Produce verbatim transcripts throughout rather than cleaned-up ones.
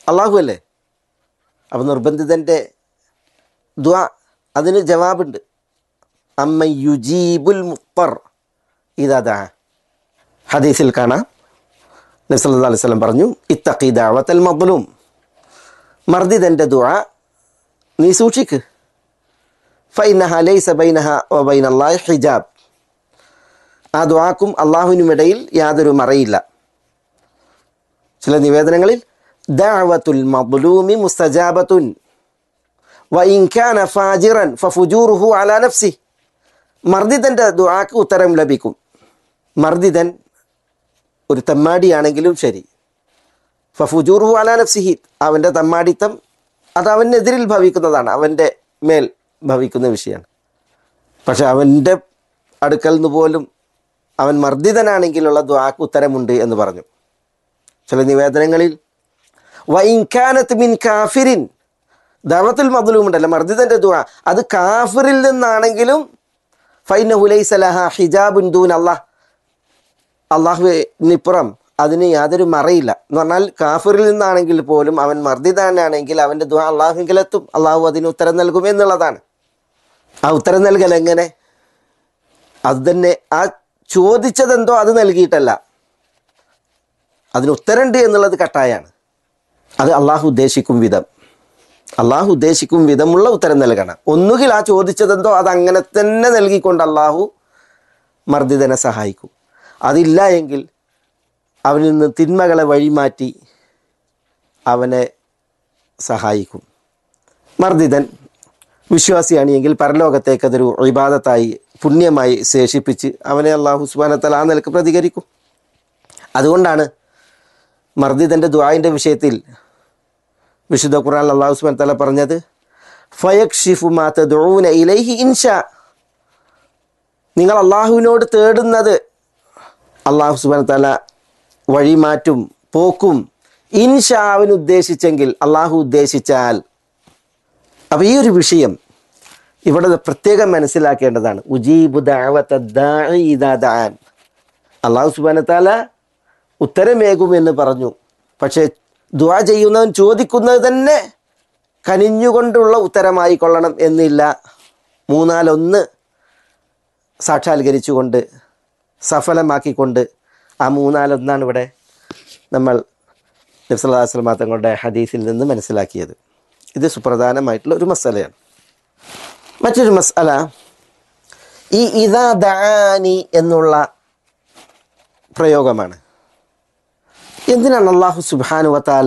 അള്ളാഹു അല്ലേ. അപ്പം നിർബന്ധിതൻ്റെ ദുആ അതിന് ജവാബുണ്ട്. അമ്മ യുജീബുൽ മുത്തർ ഇദാ ദഅ. ഹദീസിൽ കാണാം നബി സല്ലല്ലാഹു അലൈഹി വസല്ലം പറഞ്ഞു, ഇത്തഖി ദഅവത്തൽ മദ്ലൂം, മർദിദൻ്റെ ദുആ നീ സൂക്ഷിക്ക്. ഫഇന്നഹ ലൈസ ബൈനഹ വ ബൈനല്ലാഹി ഹിജാബ്, ആ ദുആക്കും അള്ളാഹുവിനുമിടയിൽ യാതൊരു മറയില്ല. ചില നിവേദനങ്ങളിൽ ദഅവത്തുൽ മദ്ലൂമി മുസ്തജാബത്തുൻ വ ഇൻ കാന ഫാജിറൻ ഫഫുജൂറുഹു അലാ നഫ്സി, മർദിദൻ്റെ ദുആക്ക് ഉത്തരം ലഭിക്കും. മർദിദൻ ഒരു തമ്മാടിയാണെങ്കിലും ശരി, ഫഫുജൂറുഹു അലാ നഫ്സിഹി, അവൻ്റെ തമ്മാടിത്തം അത് അവനെതിരിൽ ഭവിക്കുന്നതാണ്, അവൻ്റെ മേൽ ഭവിക്കുന്ന വിഷയമാണ്. പക്ഷെ അവൻ്റെ അടുക്കൽ നിന്ന് പോലും അവൻ മർദിതനാണെങ്കിലുള്ള ദുആക്ക് ഉത്തരമുണ്ട് എന്ന് പറഞ്ഞു. ചില നിവേദനങ്ങളിൽ വ ഇൻ കാനത് മിൻ കാഫിരിൻ, ദഅവത്തുൽ മദ്ലൂം ഉണ്ടല്ലോ മർദിതൻ്റെ ദുആ, അത് കാഫിറിൽ നിന്നാണെങ്കിലും ഫഇന്നഹു ലൈസ ലഹാ ഹിജാബുൻ ദൂന അല്ലാഹ്, അള്ളാഹുവിനിപ്പുറം അതിന് യാതൊരു മറയില്ല. എന്ന് പറഞ്ഞാൽ കാഫിറിൽ നിന്നാണെങ്കിൽ പോലും അവൻ മർദിതാനാണെങ്കിൽ അവൻ്റെ ദുആ അള്ളാഹുവിലെത്തും, അള്ളാഹു അതിന് ഉത്തരം നൽകും എന്നുള്ളതാണ്. ആ ഉത്തരം നൽകൽ എങ്ങനെ? അത് തന്നെ ആ ചോദിച്ചതെന്തോ അത് നൽകിയിട്ടല്ല, അതിന് ഉത്തരമുണ്ട് എന്നുള്ളത് കട്ടായാണ്. അത് അള്ളാഹു ഉദ്ദേശിക്കും വിധം, അള്ളാഹു ഉദ്ദേശിക്കും വിധമുള്ള ഉത്തരം നൽകണം. ഒന്നുകിൽ ആ ചോദിച്ചതെന്തോ അത് അങ്ങനെ തന്നെ നൽകിക്കൊണ്ട് അള്ളാഹു മർദിതനെ സഹായിക്കും. അതില്ല എങ്കിൽ അവനിൽ നിന്ന് തിന്മകളെ വഴിമാറ്റി അവനെ സഹായിക്കും. മർദിതൻ വിശ്വാസിയാണ് എങ്കിൽ പരലോകത്തേക്ക് അതൊരു ഇബാദത്തായി പുണ്യമായി ശേഷിപ്പിച്ച് അവനെ അള്ളാഹു സുബ്ഹാനഹു വ തആല ആ നിലക്ക് പ്രതികരിക്കും. അതുകൊണ്ടാണ് മർദിതൻ്റെ ദുആഇൻ്റെ വിഷയത്തിൽ വിശുദ്ധ ഖുർആനിൽ അള്ളാഹു സുബ്ഹാനഹു വ തആല പറഞ്ഞത്, ഫയക്ഷിഫു മാ തദ്ഊന ഇലൈഹി ഇൻഷാ, നിങ്ങൾ അള്ളാഹുവിനോട് തേടുന്നത് അള്ളാഹു സുബ്ഹാനഹു വ തആല വഴിമാറ്റും, പോക്കും, ഇൻഷാ അവൻ ഉദ്ദേശിച്ചെങ്കിൽ, അള്ളാഹു ഉദ്ദേശിച്ചാൽ. അപ്പോൾ ഈ ഒരു വിഷയം ഇവിടെ പ്രത്യേകം മനസ്സിലാക്കേണ്ടതാണ്. ഉജീബു ദഅവത ദാഇ ഇദാ ദഅൻ, അള്ളാഹു സുബ്ഹാനഹു വ തആല ഉത്തരമേകുമെന്ന് പറഞ്ഞു. പക്ഷേ ദുആ ചെയ്യുന്നവൻ ചോദിക്കുന്നത് തന്നെ കനിഞ്ഞുകൊണ്ടുള്ള ഉത്തരമായി കൊള്ളണം എന്നില്ല. മൂന്നാലൊന്ന് സാക്ഷാത്കരിച്ചുകൊണ്ട് സഫലമാക്കിക്കൊണ്ട്, ആ മൂന്നാലൊന്നാണ് ഇവിടെ നമ്മൾ നബി സല്ലല്ലാഹു അലൈഹി വസല്ലം തങ്ങളുടെ ഹദീസിൽ നിന്ന് മനസ്സിലാക്കിയത്. ഇത് സുപ്രധാനമായിട്ടുള്ള ഒരു മസലയാണ്. മറ്റൊരു മസ്അല, ഈ ഇദാ ദഅാനി എന്നുള്ള പ്രയോഗമാണ്. എന്തിനാണ് അല്ലാഹു സുബ്ഹാനഹു വ തആല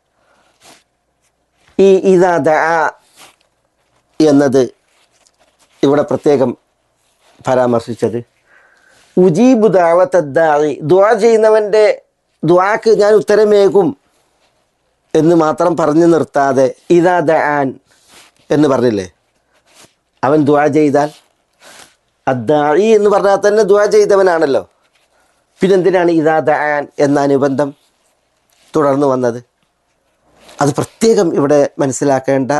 ഈ ഇദാ ദഅ എന്നത് ഇവിടെ പ്രത്യേകം പരാമർശിച്ചത്? ഉജീബു ദഅവത ദാഇ, ദുആ ചെയ്യുന്നവൻ്റെ ദുആക്ക് ഞാൻ ഉത്തരമേകും എന്ന് മാത്രം പറഞ്ഞു നിർത്താതെ ഇദാ ദഅാൻ എന്ന് പറഞ്ഞില്ലേ? അവൻ ദുആ ചെയ്താൽ, അദ്ദാഇ എന്ന് പറഞ്ഞാൽ തന്നെ ദുആ ചെയ്തവനാണല്ലോ, പിന്നെന്തിനാണ് ഇദാ ദഅാൻ എന്ന അനുബന്ധം തുടർന്ന് വന്നത്? അത് പ്രത്യേകം ഇവിടെ മനസ്സിലാക്കേണ്ട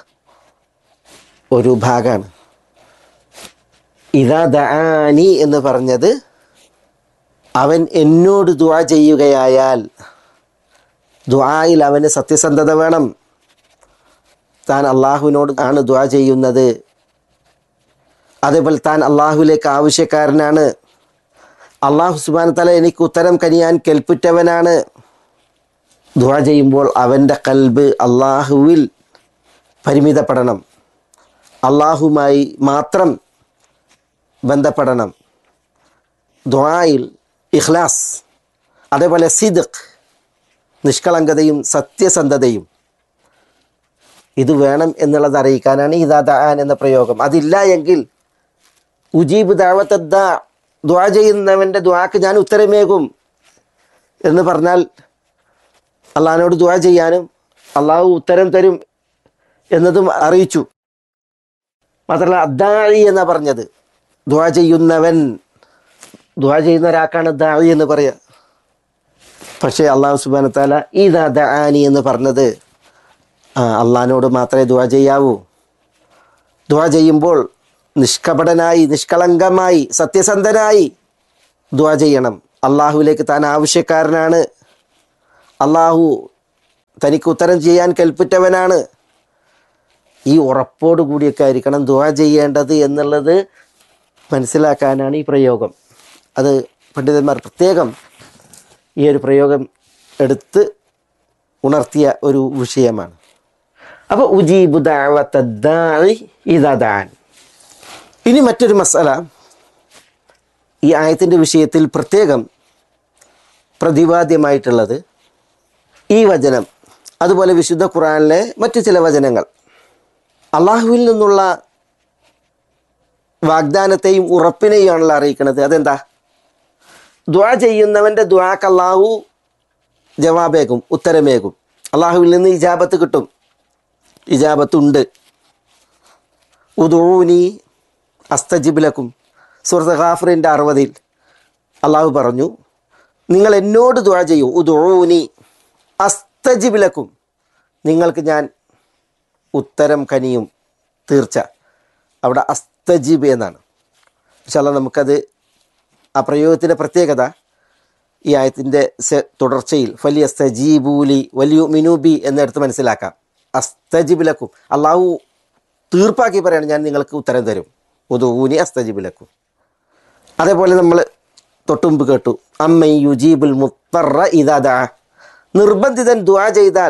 ഒരു ഭാഗമാണ്. ഇദാ ദഅാനി എന്ന് പറഞ്ഞത് അവൻ എന്നോട് ദുആ ചെയ്യുകയായാൽ, ദുആയിൽ അവന് സത്യസന്ധത വേണം. താൻ അള്ളാഹുവിനോട് ആണ് ദുആ ചെയ്യുന്നത്, അതേപോലെ താൻ അള്ളാഹുവിലേക്ക് ആവശ്യക്കാരനാണ്, അള്ളാഹു സുബ്ഹാനഹു വ തആല എനിക്ക് ഉത്തരം കനിയാൻ കെൽപ്പുറ്റവനാണ്. ദുആ ചെയ്യുമ്പോൾ അവൻ്റെ ഖൽബ് അള്ളാഹുവിൽ പരിമിതപ്പെടണം, അള്ളാഹുമായി മാത്രം ബന്ധപ്പെടണം. ദുആയിൽ ഇഖ്ലാസ്, അതേപോലെ സിദ്ഖ്, നിഷ്കളങ്കതയും സത്യസന്ധതയും ഇത് വേണം എന്നുള്ളത് അറിയിക്കാനാണ് ഇദാ ദഅാൻ എന്ന പ്രയോഗം. അതില്ല എങ്കിൽ ഉജീബ് ദഅവത ദാ, ദുആ ചെയ്യുന്നവൻ്റെ ദുആക്ക് ഞാൻ ഉത്തരമേകും എന്ന് പറഞ്ഞാൽ അള്ളാഹിനോട് ദുആ ചെയ്യാനും അള്ളാഹു ഉത്തരം തരും എന്നതും അറിയിച്ചു. മാത്രമല്ല അദ്ദാഇ എന്നാ പറഞ്ഞത്, ദുആ ചെയ്യുന്നവൻ, ദുആ ചെയ്യുന്ന ഒരാൾക്കാണ് ദാഇ എന്ന് പറയുക. പക്ഷേ അള്ളാഹു സുബ്ഹാനഹു വ തആല ഇദാ ദഅാനി എന്ന് പറഞ്ഞത് ആ അള്ളാഹിനോട് മാത്രമേ ദുആ ചെയ്യാവൂ. ദുആ ചെയ്യുമ്പോൾ നിഷ്കപടനായി, നിഷ്കളങ്കമായി, സത്യസന്ധനായി ദുആ ചെയ്യണം. അള്ളാഹുവിലേക്ക് താൻ ആവശ്യക്കാരനാണ്, അള്ളാഹു തനിക്ക് ഉത്തരം ചെയ്യാൻ കൽപ്പിറ്റവനാണ്. ഈ ഉറപ്പോടു കൂടിയൊക്കെ ആയിരിക്കണം ദുആ ചെയ്യേണ്ടത് എന്നുള്ളത് മനസ്സിലാക്കാനാണ് ഈ പ്രയോഗം. അത് പണ്ഡിതന്മാർ പ്രത്യേകം ഈ ഒരു പ്രയോഗം എടുത്ത് ഉണർത്തിയ ഒരു വിഷയമാണ്. അപ്പോൾ ഉജീബു ദഅവത ദാഇ ഇദാ ദഅൻ. ഇനി മറ്റൊരു മസല ഈ ആയത്തിൻ്റെ വിഷയത്തിൽ പ്രത്യേകം പ്രതിപാദ്യമായിട്ടുള്ളത് ഈ വചനം, അതുപോലെ വിശുദ്ധ ഖുർആനിലെ മറ്റു ചില വചനങ്ങൾ അള്ളാഹുവിൽ നിന്നുള്ള വാഗ്ദാനത്തെയും ഉറപ്പിനെയുമാണല്ലോ അറിയിക്കുന്നത്. അതെന്താ? ദുആ ചെയ്യുന്നവൻ്റെ ദുആക്ക് അള്ളാഹു ജവാബേകും, ഉത്തരമേകും. അള്ളാഹുവിൽ നിന്ന് ഇജാബത്ത് കിട്ടും, ഇജാബത്തുണ്ട്. ഉദൂനി അസ്തജിബ് ലക്കും. സൂറത്ത് ഗാഫിറിൻ്റെ അറുപതിൽ അള്ളാഹു പറഞ്ഞു, നിങ്ങൾ എന്നോട് ദുആ ചെയ്യൂ. ഉദൂനി അസ്തജിബ് ലക്കും, നിങ്ങൾക്ക് ഞാൻ ഉത്തരം കനിയും, തീർച്ച. അവിടെ അസ്തജിബ് എന്നാണ്. ഇൻഷാ അല്ലാഹ് നമുക്കത് ആ പ്രയോഗത്തിൻ്റെ പ്രത്യേകത ഈ ആയത്തിൻ്റെ തുടർച്ചയിൽ ഫലിയസ്തജീബൂലി വലിയുമിനൂബി എന്നിടത്ത് മനസ്സിലാക്കാം. അസ്തജിബ് ലക്കും, അള്ളാഹു തീർപ്പാക്കി പറയാണ്, ഞാൻ നിങ്ങൾക്ക് ഉത്തരം തരും. ഉദൂനി അസ്തജിബ് ലക്കും. അതേപോലെ നമ്മൾ തൊട്ടുമുമ്പ് കേട്ടു അമ്മ യുജീബുൽ മുത്തറ ഇദാ ദഅ. നിർബന്ധിതൻ ദുആ ചെയ്താൽ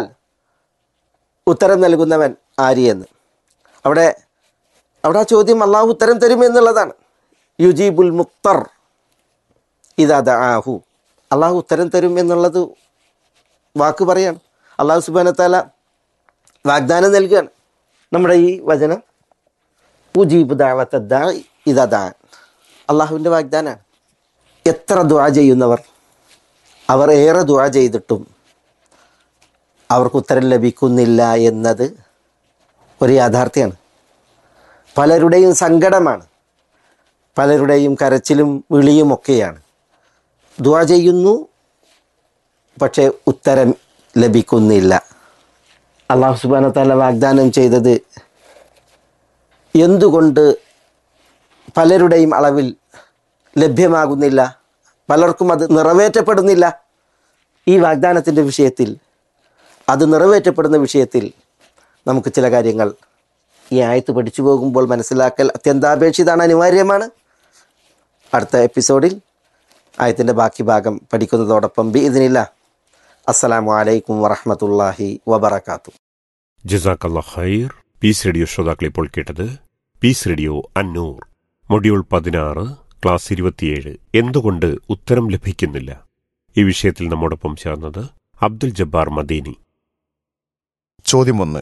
ഉത്തരം നൽകുന്നവൻ ആരിയെന്ന്. അവിടെ അവിടെ ആ ചോദ്യം അള്ളാഹു ഉത്തരം തരുമെന്നുള്ളതാണ്. യുജീബുൽ മുത്തർ ഇദാ ദഅഹു. അള്ളാഹു ഉത്തരം തരും എന്നുള്ളത് വാക്ക് പറയാണ്. അള്ളാഹു സുബ്ഹാനഹു വ തആല വാഗ്ദാനം നൽകുകയാണ്. നമ്മുടെ ഈ വചനം ഉജീബു ദഅവത ദാഇ ഇദാ ദഅൻ, അള്ളാഹുവിൻ്റെ വാഗ്ദാനമാണ്. എത്ര ദുആ ചെയ്യുന്നവർ, അവർ ഏറെ ദുആ ചെയ്തിട്ടും അവർക്ക് ഉത്തരം ലഭിക്കുന്നില്ല എന്നത് ഒരു യാഥാർത്ഥ്യമാണ്. പലരുടെയും സങ്കടമാണ്, പലരുടെയും കരച്ചിലും വിളിയുമൊക്കെയാണ്. ദുആ ചെയ്യുന്നു, പക്ഷേ ഉത്തരം ലഭിക്കുന്നില്ല. അല്ലാഹു സുബ്ഹാനഹു വ തആല വാഗ്ദാനം ചെയ്തത് എന്തുകൊണ്ട് പലരുടെയും അളവിൽ ലഭ്യമാകുന്നില്ല, പലർക്കും അത് നിറവേറ്റപ്പെടുന്നില്ല? ഈ വാഗ്ദാനത്തിൻ്റെ വിഷയത്തിൽ, അത് നിറവേറ്റപ്പെടുന്ന വിഷയത്തിൽ നമുക്ക് ചില കാര്യങ്ങൾ ഈ ആയത്ത് പഠിച്ചു പോകുമ്പോൾ മനസ്സിലാക്കൽ അത്യന്താപേക്ഷിതാണ്, അനിവാര്യമാണ്. അടുത്ത എപ്പിസോഡിൽ ആയത്തിൻ്റെ ബാക്കി ഭാഗം പഠിക്കുന്നതോടൊപ്പം ബിഇദ്നില്ലാഹ്. അസ്സലാമു അലൈക്കും വറഹ്മത്തുള്ളാഹി വബറകാതുഹു. ജസാക്കല്ലാഹു ഖൈർ. പീസ് റേഡിയോ ശ്രോതാക്കൾ ഇപ്പോൾ കേട്ടത് പീസ് റേഡിയോ അന്നൂർ മൊഡ്യൂൾ പതിനാറ്, ക്ലാസ് ഇരുപത്തിയേഴ്, എന്തുകൊണ്ട് ഉത്തരം ലഭിക്കുന്നില്ല. ഈ വിഷയത്തിൽ നമ്മോടൊപ്പം ചേർന്നത് അബ്ദുൽ ജബ്ബാർ മദീനി. ചോദ്യം ഒന്ന്.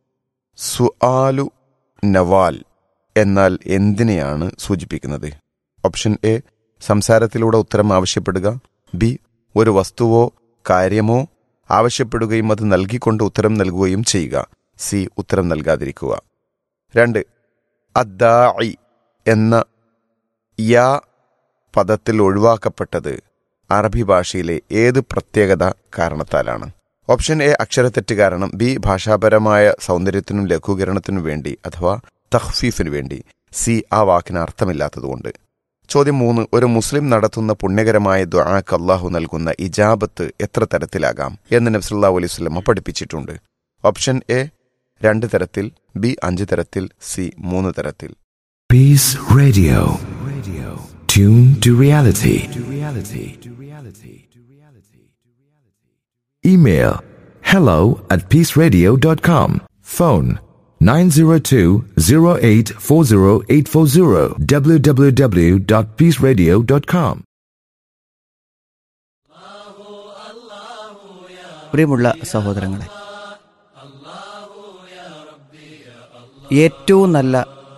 സുആലു നവാൽ എന്നാൽ എന്തിനെയാണ് സൂചിപ്പിക്കുന്നത്? ഓപ്ഷൻ എ, സംസാരത്തിലൂടെ ഉത്തരം ആവശ്യപ്പെടുക. ബി, ഒരു വസ്തുവോ കാര്യമോ ആവശ്യപ്പെടുകയും അത് നൽകിക്കൊണ്ട് ഉത്തരം നൽകുകയും ചെയ്യുക. സി, ഉത്തരം നൽകാതിരിക്കുക. രണ്ട്, അദ്ദാഇ എന്ന യാ പദത്തിൽ ഒഴിവാക്കപ്പെട്ടത് അറബി ഭാഷയിലെ ഏത് പ്രത്യേകത കാരണത്താലാണ്? ഓപ്ഷൻ എ, അക്ഷരത്തെറ്റ് കാരണം. ബി, ഭാഷാപരമായ സൗന്ദര്യത്തിനും ലഘൂകരണത്തിനും വേണ്ടി അഥവാ തഖ്ഫീഫിനു വേണ്ടി. സി, ആ വാക്കിന് അർത്ഥമില്ലാത്തതുകൊണ്ട്. ചോദ്യം മൂന്ന്. ഒരു മുസ്ലിം നടത്തുന്ന പുണ്യകരമായ ദുആക്ക് അല്ലാഹു നൽകുന്ന ഇജാബത്ത് എത്ര തരത്തിലാകാം എന്ന് നബി സല്ലല്ലാഹു അലൈഹി വസല്ലം പഠിപ്പിച്ചിട്ടുണ്ട്? ഓപ്ഷൻ എ, രണ്ട് തരത്തിൽ. ബി, അഞ്ച് തരത്തിൽ. സി, മൂന്ന് തരത്തിൽ. Peace Radio. Radio. Tune to reality. To reality. To reality. To reality. Email hello at peaceradio dot com. Phone nine zero two zero eight four zero eight four zero. w w w dot peace radio dot com. പ്രിയമുള്ള സഹോദരങ്ങളെ, ഏറ്റവും നല്ല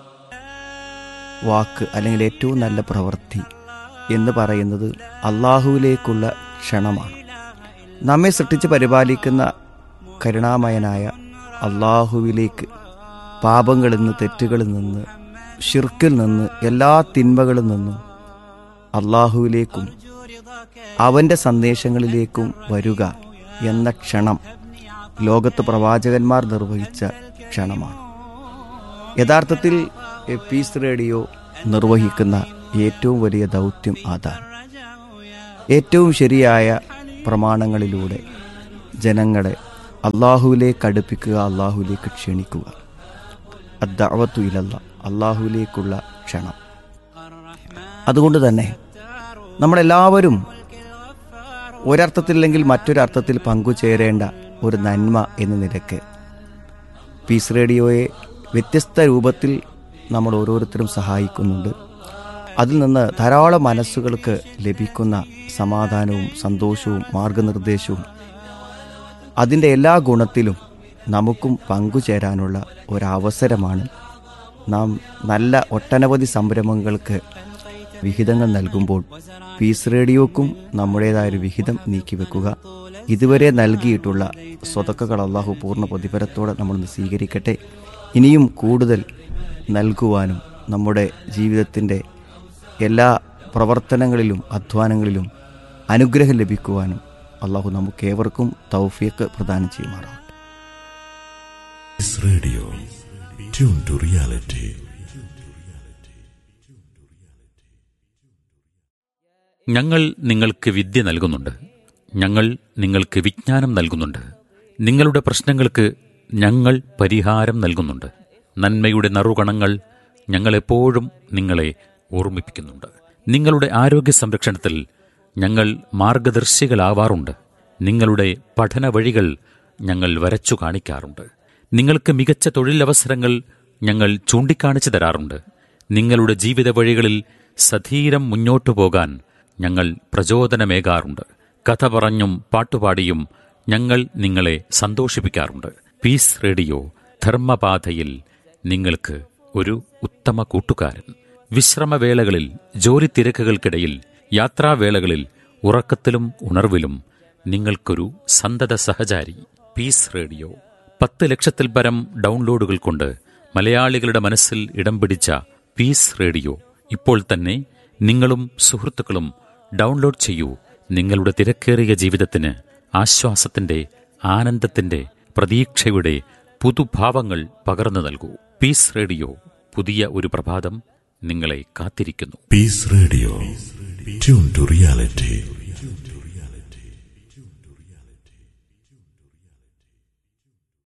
വാക്ക് അല്ലെങ്കിൽ ഏറ്റവും നല്ല പ്രവൃത്തി എന്ന് പറയുന്നത് അള്ളാഹുവിലേക്കുള്ള ക്ഷണമാണ്. നമ്മെ സൃഷ്ടിച്ച് പരിപാലിക്കുന്ന കരുണാമയനായ അള്ളാഹുവിലേക്ക് പാപങ്ങളിൽ നിന്ന്, തെറ്റുകളിൽ നിന്ന്, ശിർക്കിൽ നിന്ന്, എല്ലാ തിന്മകളിൽ നിന്നും അള്ളാഹുവിലേക്കും അവൻ്റെ സന്ദേശങ്ങളിലേക്കും വരുക എന്ന ക്ഷണം ലോകത്ത് പ്രവാചകന്മാർ നിർവഹിച്ച ക്ഷണമാണ്. യഥാർത്ഥത്തിൽ പീസ് റേഡിയോ നിർവഹിക്കുന്ന ഏറ്റവും വലിയ ദൗത്യം അതാണ്. ഏറ്റവും ശരിയായ പ്രമാണങ്ങളിലൂടെ ജനങ്ങളെ അള്ളാഹുവിലേക്ക് അടുപ്പിക്കുക, അള്ളാഹുവിലേക്ക് ക്ഷണിക്കുക. അദ്ദഅവത്തു ഇലല്ലാ, അള്ളാഹുവിലേക്കുള്ള ക്ഷണം. അതുകൊണ്ട് തന്നെ നമ്മളെല്ലാവരും ഒരർത്ഥത്തില്ലെങ്കിൽ മറ്റൊരർത്ഥത്തിൽ പങ്കുചേരേണ്ട ഒരു നന്മ എന്ന നിലയ്ക്ക് പീസ് റേഡിയോയെ വ്യത്യസ്ത രൂപത്തിൽ നമ്മൾ ഓരോരുത്തരും സഹായിക്കുന്നുണ്ട്. അതിൽ നിന്ന് ധാരാളം മനസ്സുകൾക്ക് ലഭിക്കുന്ന സമാധാനവും സന്തോഷവും മാർഗനിർദ്ദേശവും അതിൻ്റെ എല്ലാ ഗുണത്തിലും നമുക്കും പങ്കുചേരാനുള്ള ഒരവസരമാണ്. നാം നല്ല ഒട്ടനവധി സംരംഭങ്ങൾക്ക് വിഹിതങ്ങൾ നൽകുമ്പോൾ പീസ് റേഡിയോക്കും നമ്മുടേതായൊരു വിഹിതം നീക്കിവെക്കുക. ഇതുവരെ നൽകിയിട്ടുള്ള സ്വതക്കകൾ അള്ളാഹു പൂർണ്ണ പ്രതിഫലത്തോടെ നമ്മൾ സ്വീകരിക്കട്ടെ. ഇനിയും കൂടുതൽ നൽകുവാനും നമ്മുടെ ജീവിതത്തിൻ്റെ എല്ലാ പ്രവർത്തനങ്ങളിലും അധ്വാനങ്ങളിലും അനുഗ്രഹം ലഭിക്കുവാനും അള്ളാഹു നമുക്കേവർക്കും തൗഫീഖ് പ്രദാനം ചെയ്യുമാറാവട്ടെ. Radio, tuned to reality. ഞങ്ങൾ നിങ്ങൾക്ക് വിദ്യ നൽകുന്നുണ്ട്. ഞങ്ങൾ നിങ്ങൾക്ക് വിജ്ഞാനം നൽകുന്നുണ്ട്. നിങ്ങളുടെ പ്രശ്നങ്ങൾക്ക് ഞങ്ങൾ പരിഹാരം നൽകുന്നുണ്ട്. നന്മയുടെ നറുകണങ്ങൾ ഞങ്ങളെപ്പോഴും നിങ്ങളെ ഓർമ്മിപ്പിക്കുന്നുണ്ട്. നിങ്ങളുടെ ആരോഗ്യ സംരക്ഷണത്തിൽ ഞങ്ങൾ മാർഗദർശികളാവാറുണ്ട്. നിങ്ങളുടെ പഠന വഴികൾ ഞങ്ങൾ വരച്ചു കാണിക്കാറുണ്ട്. നിങ്ങൾക്ക് മികച്ച തൊഴിലവസരങ്ങൾ ഞങ്ങൾ ചൂണ്ടിക്കാണിച്ചു തരാറുണ്ട്. നിങ്ങളുടെ ജീവിത വഴികളിൽ സധീരം മുന്നോട്ടു പോകാൻ ഞങ്ങൾ പ്രചോദനമേകാറുണ്ട്. കഥ പറഞ്ഞും പാട്ടുപാടിയും ഞങ്ങൾ നിങ്ങളെ സന്തോഷിപ്പിക്കാറുണ്ട്. പീസ് റേഡിയോ ധർമ്മപാതയിൽ നിങ്ങൾക്ക് ഒരു ഉത്തമ കൂട്ടുകാരൻ. വിശ്രമവേളകളിൽ, ജോലി തിരക്കുകൾക്കിടയിൽ, യാത്രാവേളകളിൽ, ഉറക്കത്തിലും ഉണർവിലും നിങ്ങൾക്കൊരു സന്തത സഹചാരി. പീസ് റേഡിയോ പത്ത് ലക്ഷത്തിൽ പരം ഡൗൺലോഡുകൾ കൊണ്ട് മലയാളികളുടെ മനസ്സിൽ ഇടം പിടിച്ച പീസ് റേഡിയോ ഇപ്പോൾ തന്നെ നിങ്ങളും സുഹൃത്തുക്കളും ഡൗൺലോഡ് ചെയ്യൂ. നിങ്ങളുടെ തിരക്കേറിയ ജീവിതത്തിന് ആശ്വാസത്തിന്റെ, ആനന്ദത്തിന്റെ, പ്രതീക്ഷയുടെ പുതുഭാവങ്ങൾ പകർന്നു നൽകൂ. പീസ് റേഡിയോ, പുതിയ ഒരു പ്രഭാതം നിങ്ങളെ കാത്തിരിക്കുന്നു. Peace Radio, tuned to reality.